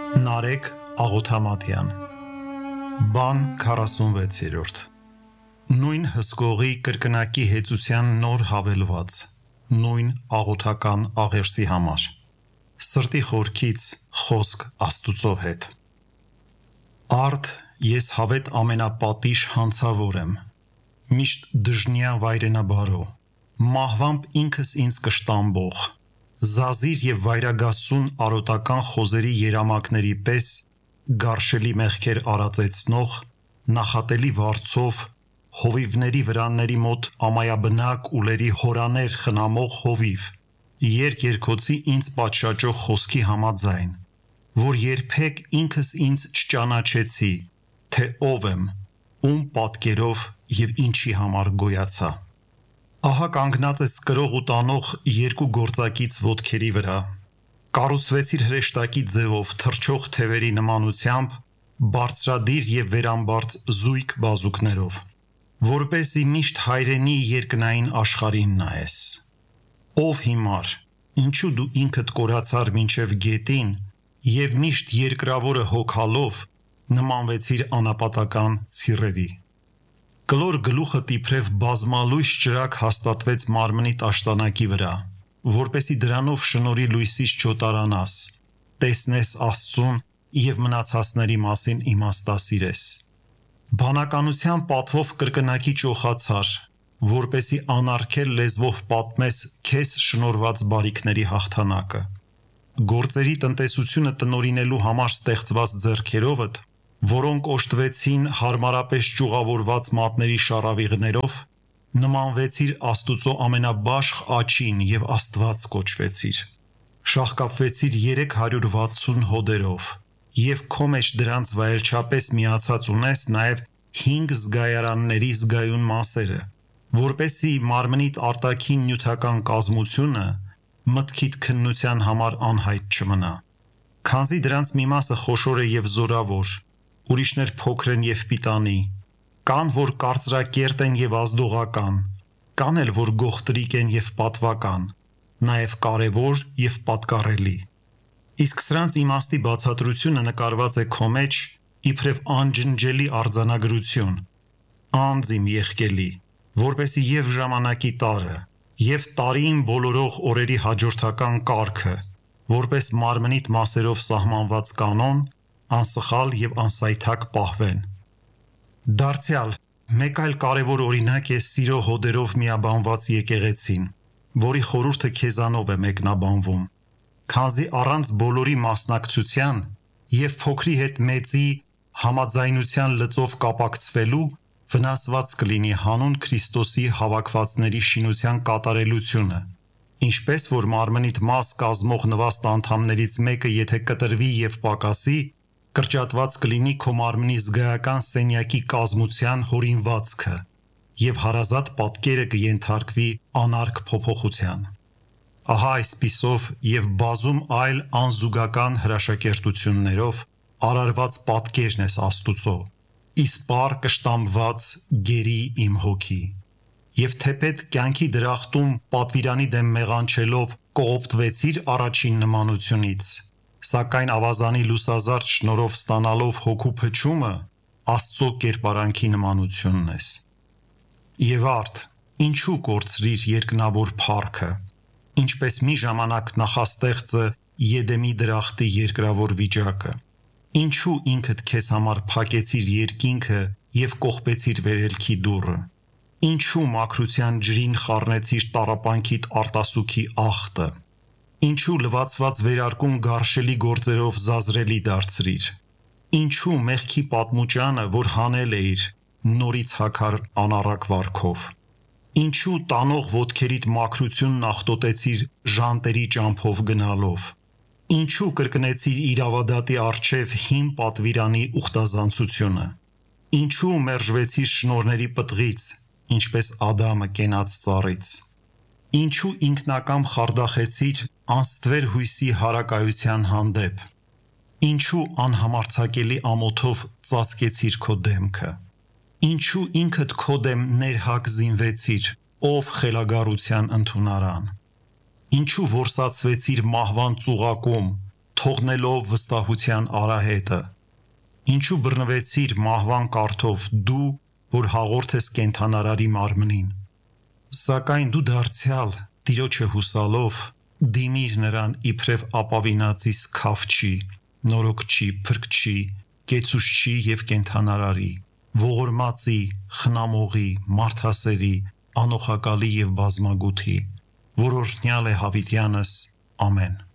Նարեկ Աղոթամատյան Բան 46-րդ Նույն հսկողի կրկնակի հեծության նոր հավելված Նույն աղոթական աղերսի համար Սրտի խորքից խոսք Աստուծո հետ Արդ ես հավետ ամենապատիժ հանցավոր եմ Միշտ դժնյա վայրենաբարո Մահվամբ ինքս ինձ կշտամբող Զազիր և վայրագասուն արոտական խոզերի երամակների պես գարշելի մեղքեր արածեցնող, նախատելի վարձով, հովիվների վրանների մոտ ամայաբնակ ուլերի հորաներ խնամող հովիվ, երկերքոցի ինձ պատշաճող խոսքի համաձայն, որ երբեք ինքս ինձ չճանաչեցի, թե ով եմ, ում պատկերով և ինչի համար գոյացա։ Ահա կանգնած ես կրող ու տանող երկու գործակից ոտքերի վրա, կառուցվեցիր հրեշտակի ձևով թռչող թևերի նմանությամբ, բարձրադիր և վերամբարձ զույգ բազուկներով, որպեսզի միշտ հայրենի երկնային աշխարհին նայես։ Ով հիմար, ինչու դու ինքդ կորացար մինչև գետին և միշտ երկրավորը հոգալով նմանվեցիր անապատական ցիրերի։ Կլոր գլուխդ իբրև բազմալույս ճրագ հաստատվեց մարմնիդ աշտանակի վրա, որպեսզի դրանով շնորհի լույսից չօտարանաս, տեսնես Աստծուն և մնացածների մասին իմաստասիրես։ Բանականության պատվով կրկնակի ճոխացար, որպեսզի անարգել լեզվով պատմես քեզ շնորհված բարիքների հաղթանակը։ Գործերի տնտեսությունը տնօրինելու համար ստեղծված ձեռքերովդ, որոնք օժտվեցին հարմարապես ճյուղավորված մատների շառավիղներով, նմանվեցիր Աստուծո ամենաբաշխ աջին և Աստված կոչվեցիր։ Շաղկապվեցիր 360 հոդերով և քո մեջ դրանց վայելչապես միացած ունես նաև 5 զգայարանների զգայուն մասերը, որպեսզի մարմնիդ արտաքին նյութական կազմությունը մտքիդ քննության համար անհայտ չմնա։ Քանզի դրանց մի մասը խոշոր է և զորավոր, ուրիշներ փոքր են և պիտանի, կան, որ կարծրակերտ են և ազդողական, կան էլ, որ գողտրիկ են և պատվական, նաև կարևոր և պատկառելի։ Իսկ սրանց իմաստի բացատրությունը նկարված է քո մեջ իբրև անջնջելի արձանագրություն, անձ իմ եղկելի, որպեսզի և ժամանակի տարը, և տարիին բոլորող օրերի հաջորդական կարգը, որպես մարմնիդ մասերով սահմանված կանոն, անսխալ և անսայթակ պահվեն։ Դարձյալ, մեկ այլ կարևոր օրինակ է սիրո հոդերով միաբանված եկեղեցին, որի խորհուրդը քեզանով է մեկնաբանվում, քանզի առանց բոլորի մասնակցության և փոքրի հետ մեծի համաձայնության լծով կապակցվելու վնասված կլինի հանուն Քրիստոսի հավաքվածների շինության կատարելությունը, ինչպես որ մարմնիդ մաս կազմող նվաստ անդամներից մեկը եթե կտրվի և պակասի, կրճատված կլինի քո մարմնի զգայական սենյակի կազմության հորինվածքը և հարազատ պատկերը կենթարկվի անարգ փոփոխության։ Ահա այսպիսով և բազում այլ անզուգական հրաշակերտություններով արարված պատկերն ես Աստուծո, իսպառ կշտամբված գերի իմ հոգի։ Եվ թեպետ կյանքի դրախտում պատվիրանի դեմ մեղանչելով կողոպտվեցիր առաջին նմանությունից, սակայն ավազանի լուսազարդ շնորհով ստանալով հոգու փչումը Աստծո կերպարանքի նմանությունն ես։ Եվ արդ, ինչու կորցրիր երկնավոր փառքը, ինչպես մի ժամանակ նախաստեղծը Եդեմի դրախտի երկրավոր վիճակը, ինչու ինքդ քեզ համար փակեցիր երկինքը և կողպեցիր վերելքի դուռը, ինչու մաքրության ջրին խառնեցիր տառապանքիդ արտասուքի աղտը, ինչու լվացված վերարկուն գարշելի գործերով զազրելի դարձրիր, ինչու մեղքի պատմուճանը, որ հանել էիր, նորից հագար անառակ վարքով, ինչու տանող ոտքերիդ մաքրությունն աղտոտեցիր ժանտերի ճամփով գնալով, ինչու կրկնեցիր իրավադատի առջև հին պատվիրանի ուխտազանցությունը, ինչու մերժվեցիր շնորհների պտղից, ինչպես Ադամը կենաց ծառից, ինչու ինքնակամ խարդախեցիր անստվեր հույսի հարակայության հանդեպ, ինչու անհամարձակելի ամոթով ծածկեցիր քո դեմքը, ինչու ինքդ քո դեմ ներհակ զինվեցիր, ով խելագարության ընդունարան, ինչու որսացվեցիր մահվան ծուղակում, թողնելով վստահության արահետը։ Ինչու բռնվեցիր մահվան կարթով դու, որ հաղորդ ես կենդանարարի մարմնին։ Սակայն դու դարձյալ Տիրոջը հուսալով դիմիր նրան իբրև ապավինածի սքավչի, նորոգչի, փրկչի, կեցուշչի և կենդանարարի, ողորմածի, խնամողի, մարդասերի, անոխակալի և բազմագութի, որ օրհնյալ է հավիտյանս, ամեն։